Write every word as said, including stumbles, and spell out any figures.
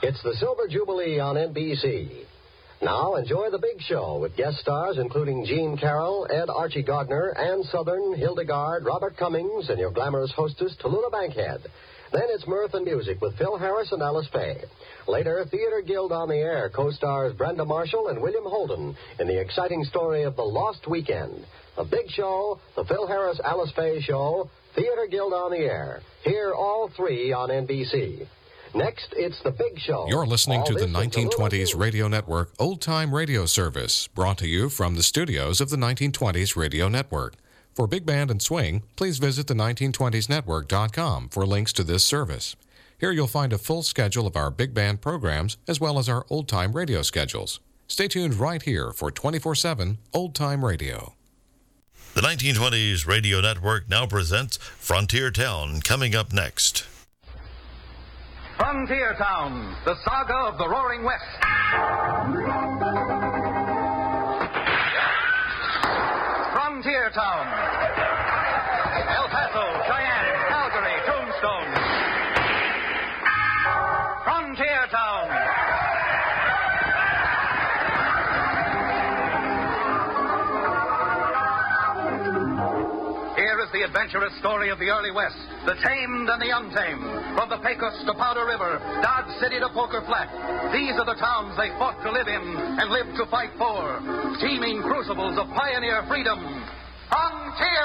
It's the Silver Jubilee on N B C. Now enjoy The Big Show with guest stars including Gene Carroll, Ed Archie Gardner, Ann Southern, Hildegard, Robert Cummings, and your glamorous hostess, Tallulah Bankhead. Then it's mirth and music with Phil Harris and Alice Faye. Later, Theater Guild on the Air co-stars Brenda Marshall and William Holden in the exciting story of The Lost Weekend. The Big Show, the Phil Harris Alice Faye Show, Theater Guild on the Air. Hear all three on N B C. Next, it's The Big Show. You're listening all to the this nineteen twenties Radio Network Old Time Radio Service, brought to you from the studios of the nineteen twenties Radio Network. For Big Band and Swing, please visit the nineteen twenties network dot com for links to this service. Here you'll find a full schedule of our Big Band programs, as well as our Old Time Radio schedules. Stay tuned right here for twenty-four seven Old Time Radio. The nineteen twenties Radio Network now presents Frontier Town, coming up next. Frontier Town, the saga of the Roaring West. Frontier Town. El Paso, Cheyenne, Calgary, Tombstone. Frontier Town. Here is the adventurous story of the early West, the tamed and the untamed. From the Pecos to Powder River, Dodge City to Poker Flat. These are the towns they fought to live in and lived to fight for. Teeming crucibles of pioneer freedom. Frontier